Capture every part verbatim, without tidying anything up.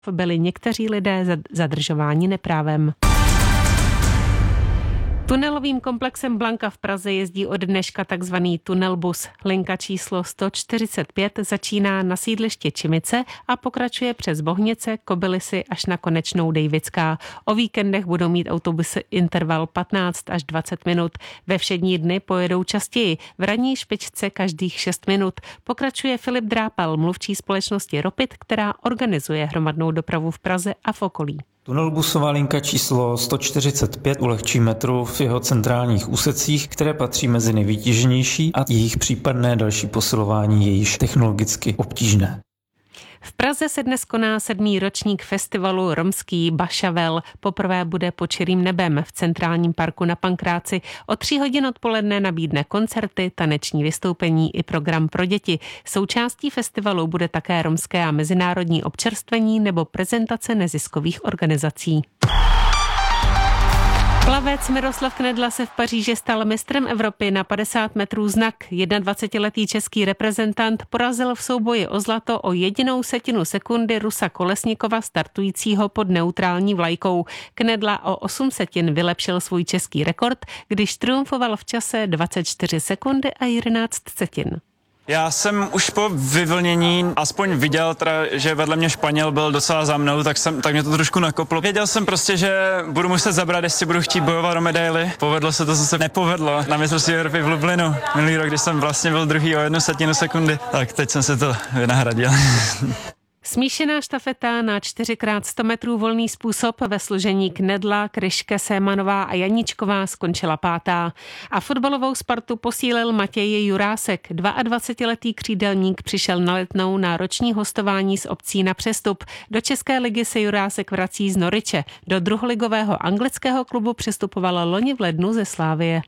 byli někteří lidé zadržováni neprávem. Tunelovým komplexem Blanka v Praze jezdí od dneška takzvaný tunelbus. Linka číslo sto čtyřicet pět začíná na sídliště Čimice a pokračuje přes Bohnice, Kobylisy až na konečnou Dejvická. O víkendech budou mít autobusy interval patnáct až dvacet minut. Ve všední dny pojedou častěji. V ranní špičce každých šest minut. Pokračuje Filip Drápal, mluvčí společnosti Ropit, která organizuje hromadnou dopravu v Praze a v okolí. Tunelbusová linka číslo sto čtyřicet pět ulehčí metru v jeho centrálních úsecích, které patří mezi nejvytíženější, a jejich případné další posilování je již technologicky obtížné. V Praze se dnes koná sedmý ročník festivalu Romský Bašavel. Poprvé bude pod širým nebem v centrálním parku na Pankráci. O tři hodin odpoledne nabídne koncerty, taneční vystoupení i program pro děti. Součástí festivalu bude také romské a mezinárodní občerstvení nebo prezentace neziskových organizací. Plavec Miroslav Knedla se v Paříži stal mistrem Evropy na padesát metrů znak. dvacetiletý český reprezentant porazil v souboji o zlato o jedinou setinu sekundy Rusa Kolesnikova startujícího pod neutrální vlajkou. Knedla o osm setin vylepšil svůj český rekord, když triumfoval v čase dvacet čtyři sekundy a jedenáct setin. Já jsem už po vyvlnění aspoň viděl, teda, že vedle mě Španěl byl docela za mnou, tak, jsem, tak mě to trošku nakoplo. Věděl jsem prostě, že budu muset zabrat, jestli budu chtít bojovat o medaily. Povedlo se to, co se nepovedlo na mistrovství Evropy v Lublinu. Minulý rok, když jsem vlastně byl druhý o jednu setinu sekundy, tak teď jsem se to vynahradil. Smíšená štafeta na čtyři krát sto metrů volný způsob ve složení Knedla, Kryške, Sémanová a Janíčková skončila pátá. A fotbalovou Spartu posílil Matěj Jurásek. dvacetiletý křídelník přišel na Letnou na roční hostování s opcí na přestup. Do České ligy se Jurásek vrací z Norwiche. Do druholigového anglického klubu přestupoval loni v lednu ze Slávie.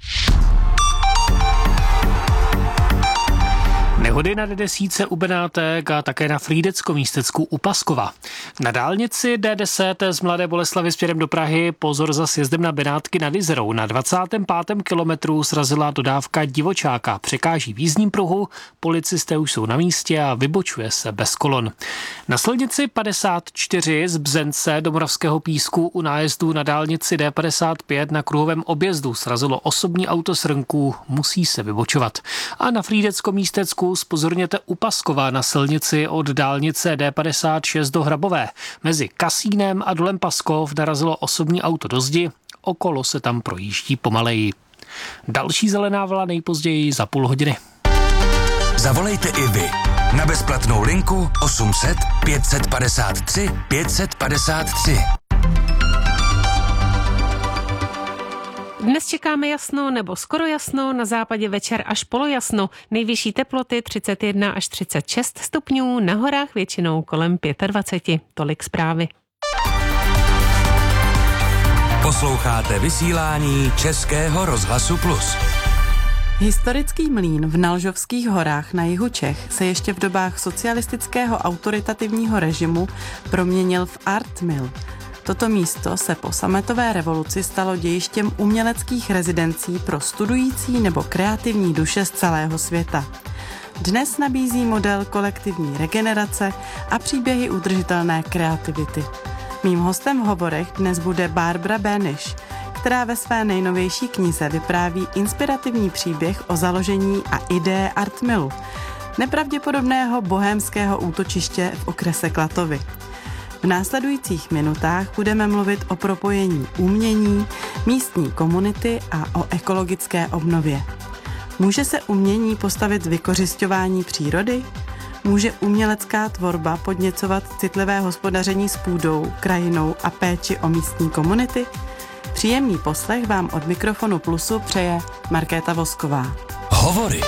Nehody na D desítce u Benátek a také na Frýdecko-Místecku u Paskova. Na dálnici D deset z Mladé Boleslavi směrem do Prahy pozor za sjezdem na Benátky nad Izerou. Na dvacátém pátém kilometru srazila dodávka divočáka. Překáží v jízdním pruhu, policisté už jsou na místě a vybočuje se bez kolon. Na silnici padesát čtyři z Bzence do Moravského Písku u nájezdu na dálnici D padesát pět na kruhovém objezdu srazilo osobní auto s rnku, musí se vybočovat. A na Frýdecko-Místecku zpozorněte u Paskova na silnici od dálnice D padesát šest do Hrabové. Mezi Kasínem a dolem Paskov narazilo osobní auto do zdi, okolo se tam projíždí pomaleji. Další zelená vlna nejpozději za půl hodiny. Zavolejte i vy na bezplatnou linku osm set pět set padesát tři pět set padesát tři. Dnes čekáme jasno nebo skoro jasno, na západě večer až polojasno. Nejvyšší teploty třicet jedna až třicet šest stupňů, na horách většinou kolem dvacet pět. Tolik zprávy. Posloucháte vysílání Českého rozhlasu Plus. Historický mlýn v Nalžovských horách na jihu Čech se ještě v dobách socialistického autoritativního režimu proměnil v art mill. Toto místo se po sametové revoluci stalo dějištěm uměleckých rezidencí pro studující nebo kreativní duše z celého světa. Dnes nabízí model kolektivní regenerace a příběhy udržitelné kreativity. Mým hostem v hovorech dnes bude Barbara Benish, která ve své nejnovější knize vypráví inspirativní příběh o založení a ideje art millu, nepravděpodobného bohémského útočiště v okrese Klatovy. V následujících minutách budeme mluvit o propojení umění, místní komunity a o ekologické obnově. Může se umění postavit vykořisťování přírody? Může umělecká tvorba podněcovat citlivé hospodaření s půdou, krajinou a péči o místní komunity? Příjemný poslech vám od mikrofonu Plusu přeje Markéta Vosková. Hovory.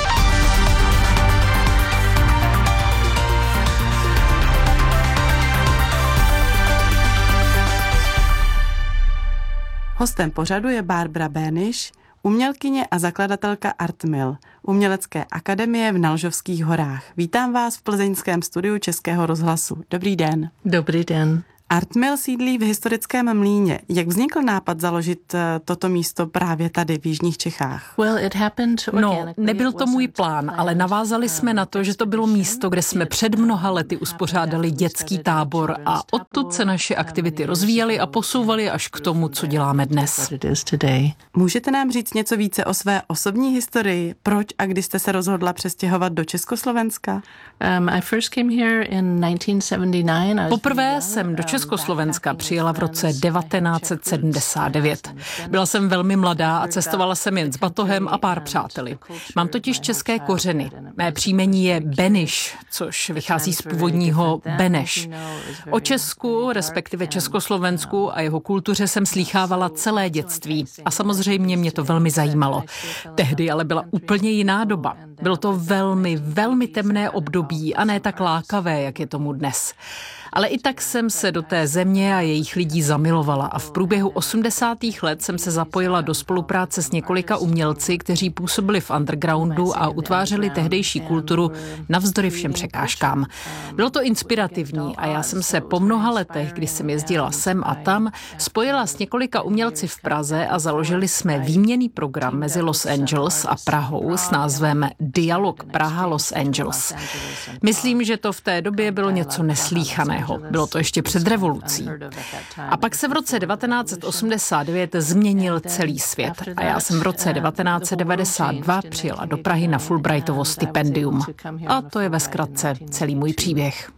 Hostem pořadu je Barbara Benish, umělkyně a zakladatelka Art Mill, umělecké akademie v Nalžovských horách. Vítám vás v plzeňském studiu Českého rozhlasu. Dobrý den. Dobrý den. Art Mill sídlí v historickém Mlýně. Jak vznikl nápad založit toto místo právě tady v jižních Čechách? No, nebyl to můj plán, ale navázali jsme na to, že to bylo místo, kde jsme před mnoha lety uspořádali dětský tábor a odtud se naše aktivity rozvíjely a posouvaly až k tomu, co děláme dnes. Můžete nám říct něco více o své osobní historii? Proč a kdy jste se rozhodla přestěhovat do Československa? Poprvé jsem do Československa přijela v roce devatenáct set sedmdesát devět. Byla jsem velmi mladá a cestovala jsem jen s batohem a pár přáteli. Mám totiž české kořeny. Mé příjmení je Beniš, což vychází z původního Beneš. O Česku, respektive Československu a jeho kultuře jsem slýchávala celé dětství a samozřejmě mě to velmi zajímalo. Tehdy ale byla úplně jiná doba. Bylo to velmi, velmi temné období a ne tak lákavé, jak je tomu dnes. Ale i tak jsem se do té země a jejich lidí zamilovala a v průběhu osmdesátých let jsem se zapojila do spolupráce s několika umělci, kteří působili v undergroundu a utvářeli tehdejší kulturu navzdory všem překážkám. Bylo to inspirativní a já jsem se po mnoha letech, kdy jsem jezdila sem a tam, spojila s několika umělci v Praze a založili jsme výměnný program mezi Los Angeles a Prahou s názvem Dialog Praha-Los Angeles. Myslím, že to v té době bylo něco neslýchaného. Bylo to ještě před revolucí. A pak se v roce devatenáct set osmdesát devět změnil celý svět. A já jsem v roce devatenáct set devadesát dva přijela do Prahy na Fulbrightovo stipendium. A to je ve zkratce celý můj příběh.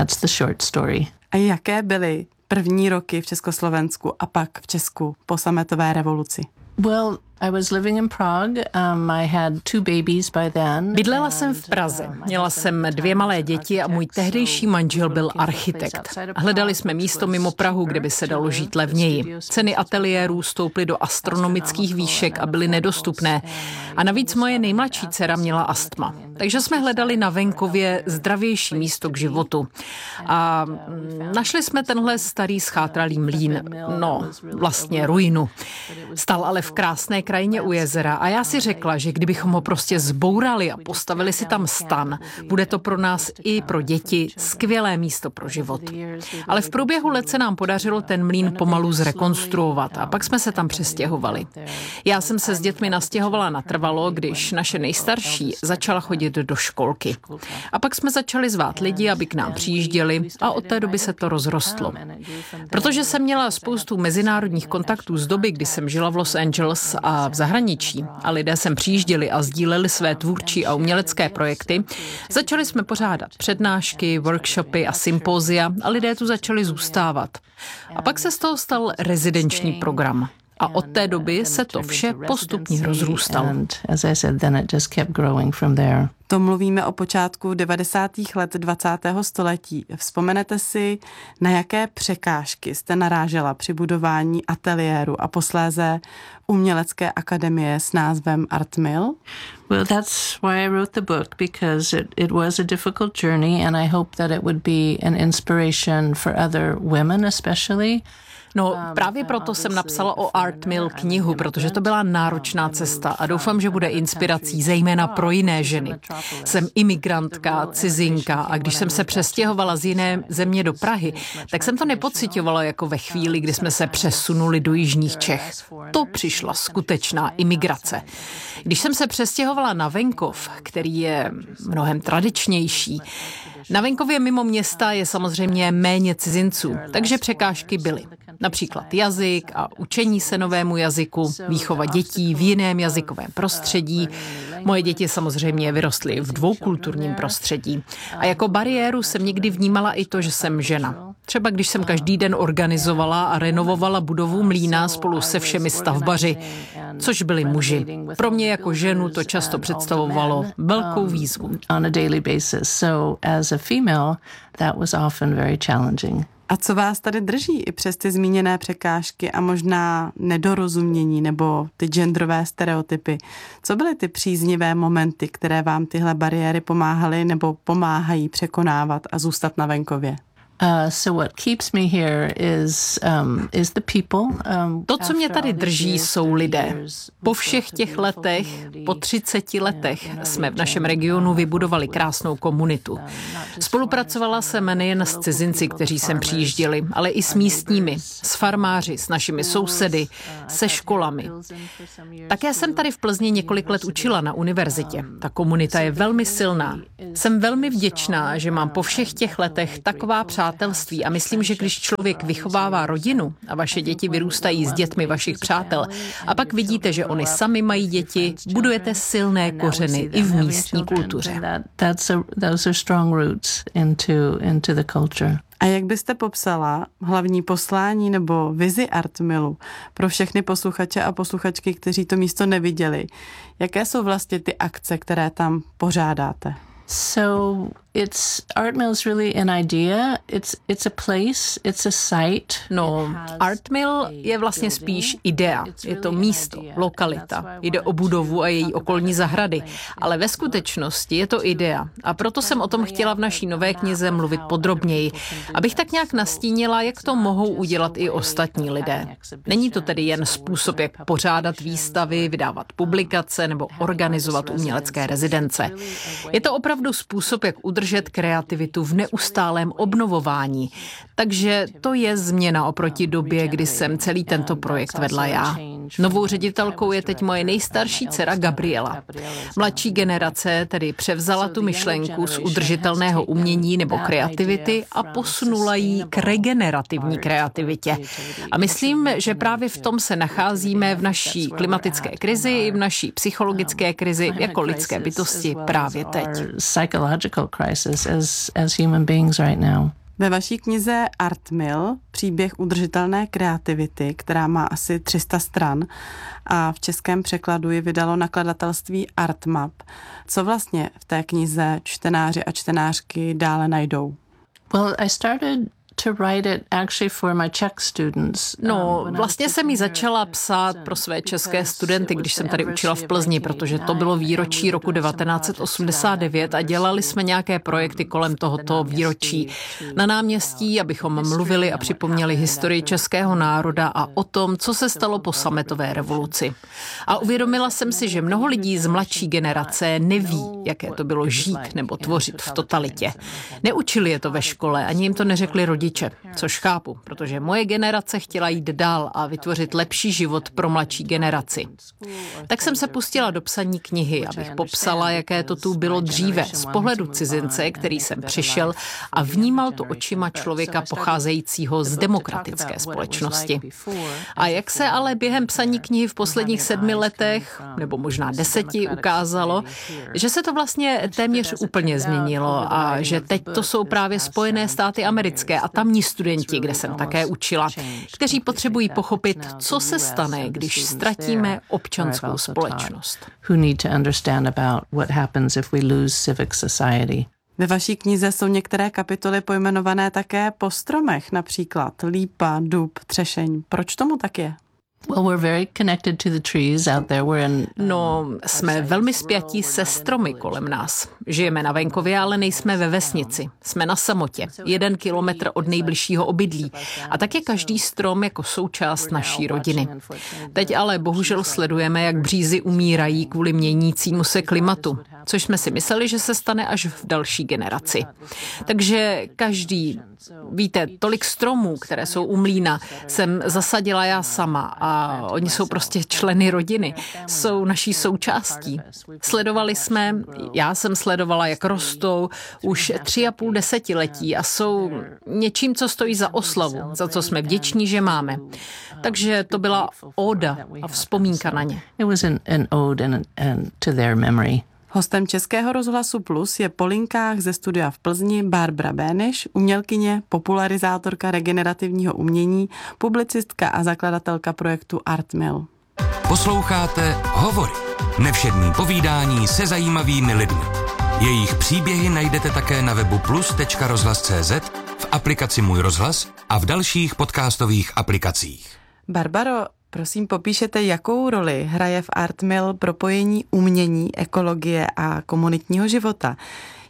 A jaké byly první roky v Československu a pak v Česku po sametové revoluci? Well, I was living in Prague. Um, I had two babies by then. Bydlela jsem v Praze. Měla jsem dvě malé děti a můj tehdejší manžel byl architekt. Hledali jsme místo mimo Prahu, kde by se dalo žít levněji. Ceny ateliérů stouply do astronomických výšek a byly nedostupné. A navíc moje nejmladší dcera měla astma. Takže jsme hledali na venkově zdravější místo k životu. A našli jsme tenhle starý schátralý mlýn. No, vlastně ruinu. Stal ale v krásné krajině u jezera a já si řekla, že kdybychom ho prostě zbourali a postavili si tam stan, bude to pro nás i pro děti skvělé místo pro život. Ale v průběhu let se nám podařilo ten mlýn pomalu zrekonstruovat a pak jsme se tam přestěhovali. Já jsem se s dětmi nastěhovala natrvalo, když naše nejstarší začala chodit do školky. A pak jsme začali zvát lidi, aby k nám přijížděli a od té doby se to rozrostlo. Protože jsem měla spoustu mezinárodních kontaktů z doby, kdy jsem žila v Los Angeles a v zahraničí a lidé sem přijížděli a sdíleli své tvůrčí a umělecké projekty, začali jsme pořádat přednášky, workshopy a sympózia a lidé tu začali zůstávat. A pak se z toho stal rezidenční program. A od té doby se to vše postupně rozrůstalo. To mluvíme o počátku devadesátých let dvacátého století. Vzpomenete si, na jaké překážky jste narážela při budování ateliéru a posléze umělecké akademie s názvem Art Mill? Well, that's why I wrote the book, because it, it was a difficult journey and I hope that it would be an inspiration for other women especially. No, právě proto jsem napsala o Art Mill knihu, protože to byla náročná cesta a doufám, že bude inspirací zejména pro jiné ženy. Jsem imigrantka, cizinka a když jsem se přestěhovala z jiné země do Prahy, tak jsem to nepocitovala jako ve chvíli, kdy jsme se přesunuli do jižních Čech. To přišla skutečná imigrace. Když jsem se přestěhovala na venkov, který je mnohem tradičnější, na venkově mimo města je samozřejmě méně cizinců, takže překážky byly. Například jazyk a učení se novému jazyku, výchova dětí v jiném jazykovém prostředí. Moje děti samozřejmě vyrostly v dvoukulturním prostředí. A jako bariéru jsem někdy vnímala i to, že jsem žena. Třeba když jsem každý den organizovala a renovovala budovu mlýna spolu se všemi stavbaři, což byli muži. Pro mě jako ženu to často představovalo velkou výzvu. A co vás tady drží i přes ty zmíněné překážky a možná nedorozumění nebo ty genderové stereotypy? Co byly ty příznivé momenty, které vám tyhle bariéry pomáhaly nebo pomáhají překonávat a zůstat na venkově? Uh, so what keeps me here is um, is the people. Um, to, co mě tady drží, jsou lidé. Po všech těch letech, po třiceti letech, jsme v našem regionu vybudovali krásnou komunitu. Spolupracovala jsem nejen s cizinci, kteří sem přijížděli, ale i s místními, s farmáři, s našimi sousedy, se školami. Také jsem tady v Plzni několik let učila na univerzitě. Ta komunita je velmi silná. Jsem velmi vděčná, že mám po všech těch letech taková přátelství a myslím, že když člověk vychovává rodinu a vaše děti vyrůstají s dětmi vašich přátel a pak vidíte, že oni sami mají děti, budujete silné kořeny i v místní kultuře. A jak byste popsala hlavní poslání nebo vizi Artmilu pro všechny posluchače a posluchačky, kteří to místo neviděli? Jaké jsou vlastně ty akce, které tam pořádáte? So it's Artmill is really an idea. It's it's a place, it's a site. No, Artmill je vlastně spíš idea. Je to místo, lokalita. Jde o budovu a její okolní zahrady. Ale ve skutečnosti je to idea. A proto jsem o tom chtěla v naší nové knize mluvit podrobněji, abych tak nějak nastínila, jak to mohou udělat i ostatní lidé. Není to tedy jen způsob, jak pořádat výstavy, vydávat publikace nebo organizovat umělecké rezidence. Je to opravdu způsob, jak udržet kreativitu v neustálém obnovování. Takže to je změna oproti době, kdy jsem celý tento projekt vedla já. Novou ředitelkou je teď moje nejstarší dcera Gabriela. Mladší generace tedy převzala tu myšlenku z udržitelného umění nebo kreativity a posunula ji k regenerativní kreativitě. A myslím, že právě v tom se nacházíme v naší klimatické krizi i v naší psychologické krizi jako lidské bytosti právě teď. As, as human beings right now. Ve vaší knize Artmill, příběh udržitelné kreativity, která má asi tři sta stran a v českém překladu ji vydalo nakladatelství Artmap. Co vlastně v té knize čtenáři a čtenářky dále najdou? Well, I started to write it actually for my Czech students. No, vlastně jsem ji začala psát pro své české studenty, když jsem tady učila v Plzni, protože to bylo výročí roku devatenáct set osmdesát devět a dělali jsme nějaké projekty kolem tohoto výročí na náměstí, abychom mluvili a připomněli historii českého národa a o tom, co se stalo po sametové revoluci. A uvědomila jsem si, že mnoho lidí z mladší generace neví, jaké to bylo žít nebo tvořit v totalitě. Neučili je to ve škole, ani jim to neřekli rodiče. Což chápu, protože moje generace chtěla jít dál a vytvořit lepší život pro mladší generaci. Tak jsem se pustila do psaní knihy, abych popsala, jaké to tu bylo dříve z pohledu cizince, který jsem přišel a vnímal to očima člověka pocházejícího z demokratické společnosti. A jak se ale během psaní knihy v posledních sedmi letech, nebo možná deseti, ukázalo, že se to vlastně téměř úplně změnilo a že teď to jsou právě Spojené státy americké a tamní studenti, kde jsem také učila, kteří potřebují pochopit, co se stane, když ztratíme občanskou společnost. Ve vaší knize jsou některé kapitoly pojmenované také po stromech, například lípa, dub, třešeň. Proč tomu tak je? Well, we're very connected to the trees out there. We're in, no, jsme velmi spjatí se stromy kolem nás. Žijeme na venkově, ale nejsme ve vesnici. Jsme na samotě, jeden kilometr od nejbližšího obydlí. A tak je každý strom jako součást naší rodiny. Teď ale bohužel sledujeme, jak břízy umírají kvůli měnícímu se klimatu, což jsme si mysleli, že se stane až v další generaci. Takže každý, víte, tolik stromů, které jsou u mlýna, jsem zasadila já sama a oni jsou prostě členy rodiny, jsou naší součástí. Sledovali jsme, já jsem sledovala, jak rostou už tři a půl desetiletí a jsou něčím, co stojí za oslavu, za co jsme vděční, že máme. Takže to byla óda a vzpomínka na ně. It was an, an ode and, and to their memory. Hostem Českého rozhlasu Plus je po linkách ze studia v Plzni Barbara Béniš, umělkyně, popularizátorka regenerativního umění, publicistka a zakladatelka projektu Artmill. Posloucháte Hovory. Nevšední povídání se zajímavými lidmi. Jejich příběhy najdete také na webu plus tečka rozhlas tečka cé zet, v aplikaci Můj rozhlas a v dalších podcastových aplikacích. Barbaro, prosím, popíšete, jakou roli hraje v Artmill propojení umění, ekologie a komunitního života.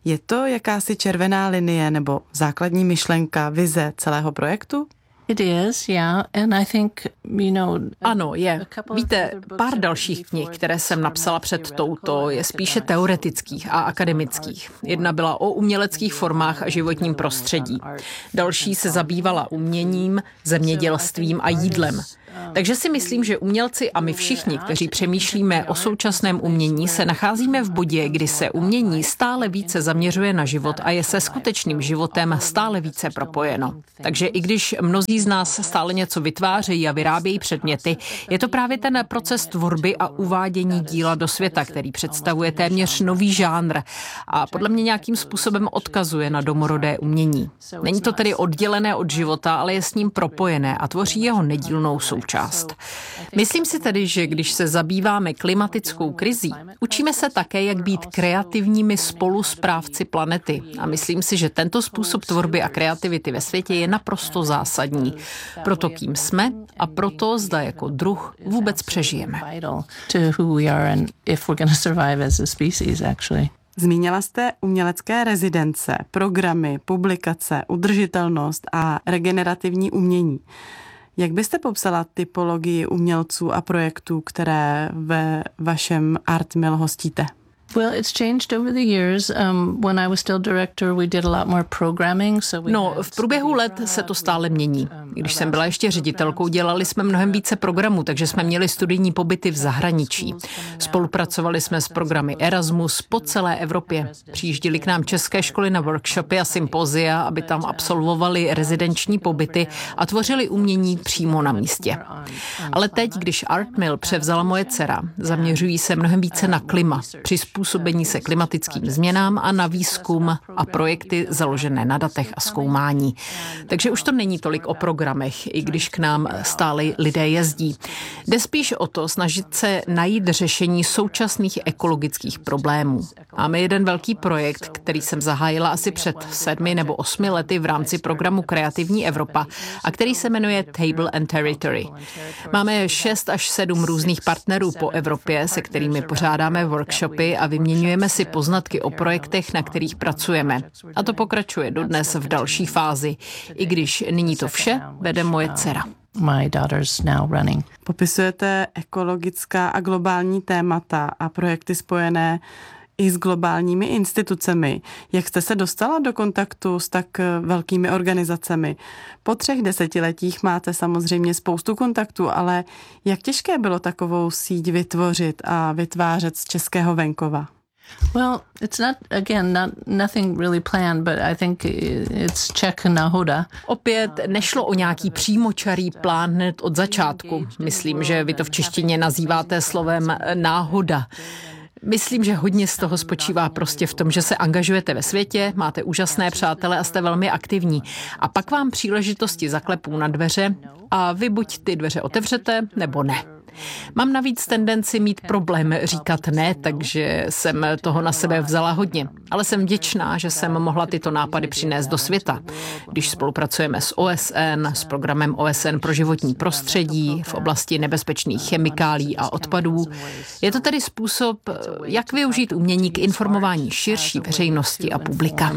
Je to jakási červená linie nebo základní myšlenka, vize celého projektu? It is, yeah, and I think, you know, ano, je. Víte, pár dalších knih, které jsem napsala před touto, je spíše teoretických a akademických. Jedna byla o uměleckých formách a životním prostředí. Další se zabývala uměním, zemědělstvím a jídlem. Takže si myslím, že umělci a my všichni, kteří přemýšlíme o současném umění, se nacházíme v bodě, kdy se umění stále více zaměřuje na život a je se skutečným životem stále více propojeno. Takže i když mnozí z nás stále něco vytvářejí a vyrábějí předměty, je to právě ten proces tvorby a uvádění díla do světa, který představuje téměř nový žánr a podle mě nějakým způsobem odkazuje na domorodé umění. Není to tedy oddělené od života, ale je s ním propojené a tvoří jeho nedílnou součást. Část. Myslím si tedy, že když se zabýváme klimatickou krizí, učíme se také, jak být kreativními spolusprávci planety. A myslím si, že tento způsob tvorby a kreativity ve světě je naprosto zásadní. Proto kým jsme a proto zda jako druh vůbec přežijeme. Zmínila jste umělecké rezidence, programy, publikace, udržitelnost a regenerativní umění. Jak byste popsala typologii umělců a projektů, které ve vašem ArtMill hostíte? Well, it's changed over the years. Um, when I was still director, we did a lot more programming. So we no, v průběhu let se to stále mění. Když jsem byla ještě ředitelkou, dělali jsme mnohem více programů, takže jsme měli studijní pobyty v zahraničí. Spolupracovali jsme s programy Erasmus po celé Evropě. Přijížděli k nám české školy na workshopy a sympozia, aby tam absolvovali rezidenční pobyty a tvořili umění přímo na místě. Ale teď, když ArtMill převzala moje dcera, zaměřují se mnohem více na klima, přizpůsobení se klimatickým změnám a na výzkum a projekty založené na datech a zkoumání. Takže už to není tolik o programech, i když k nám stále lidé jezdí. Jde spíš o to snažit se najít řešení současných ekologických problémů. Máme jeden velký projekt, který jsem zahájila asi před sedmi nebo osmi lety v rámci programu Kreativní Evropa a který se jmenuje Table and Territory. Máme šest až sedm různých partnerů po Evropě, se kterými pořádáme workshopy a vyměňujeme si poznatky o projektech, na kterých pracujeme. A to pokračuje dodnes v další fázi, i když nyní to vše vede moje dcera. My daughter's now running. Popisujete ekologická a globální témata a projekty spojené i s globálními institucemi. Jak jste se dostala do kontaktu s tak velkými organizacemi? Po třech desetiletích máte samozřejmě spoustu kontaktů, ale jak těžké bylo takovou síť vytvořit a vytvářet z českého venkova? Well, it's not, again, not, nothing really planned, but I think it's Czech náhoda. Opět nešlo o nějaký přímočarý plán hned od začátku. Myslím, že vy to v češtině nazýváte slovem náhoda. Myslím, že hodně z toho spočívá prostě v tom, že se angažujete ve světě, máte úžasné přátele a jste velmi aktivní. A pak vám příležitosti zaklepou na dveře a vy buď ty dveře otevřete, nebo ne. Mám navíc tendenci mít problém říkat ne, takže jsem toho na sebe vzala hodně. Ale jsem vděčná, že jsem mohla tyto nápady přinést do světa. Když spolupracujeme s O S N, s programem O S N pro životní prostředí v oblasti nebezpečných chemikálí a odpadů, je to tedy způsob, jak využít umění k informování širší veřejnosti a publika.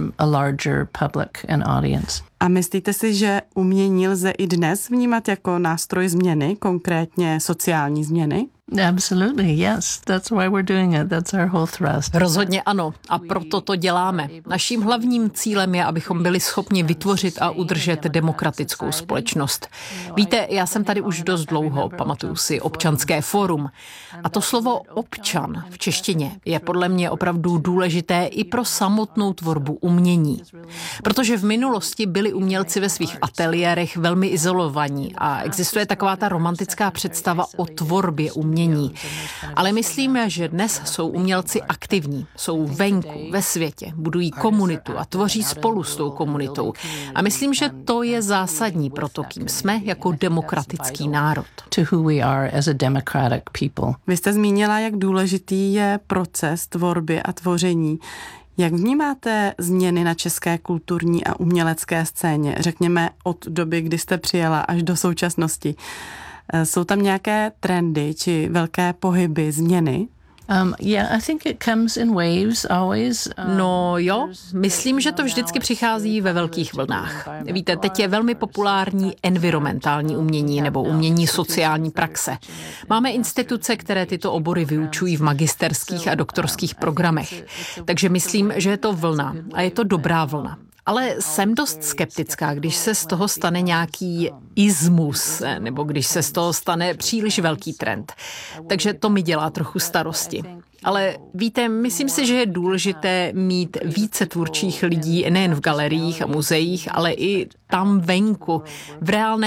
A myslíte si, že umění lze i dnes vnímat jako nástroj změny, konkrétně sociální změny? Absolutely, yes. That's why we're doing it. That's our whole thrust. Rozhodně ano, a proto to děláme. Naším hlavním cílem je, abychom byli schopni vytvořit a udržet demokratickou společnost. Víte, já jsem tady už dost dlouho, pamatuju si občanské fórum. A to slovo občan v češtině je podle mě opravdu důležité i pro samotnou tvorbu umění. Protože v minulosti byli umělci ve svých ateliérech velmi izolovaní a existuje taková ta romantická představa o tvorbě umění. Ale myslíme, že dnes jsou umělci aktivní, jsou venku, ve světě, budují komunitu a tvoří spolu s tou komunitou. A myslím, že to je zásadní pro to, kým jsme jako demokratický národ. Vy jste zmínila, jak důležitý je proces tvorby a tvoření. Jak vnímáte změny na české kulturní a umělecké scéně, řekněme od doby, kdy jste přijela až do současnosti? Jsou tam nějaké trendy či velké pohyby, změny? Um, yeah, I think it comes in waves always. Um, no jo, myslím, že to vždycky přichází ve velkých vlnách. Víte, teď je velmi populární environmentální umění nebo umění sociální praxe. Máme instituce, které tyto obory vyučují v magisterských a doktorských programech. Takže myslím, že je to vlna a je to dobrá vlna. Ale jsem dost skeptická, když se z toho stane nějaký ismus, nebo když se z toho stane příliš velký trend. Takže to mi dělá trochu starosti. Ale víte, myslím si, že je důležité mít více tvůrčích lidí nejen v galeriích a muzeích, ale i tam venku, v reálné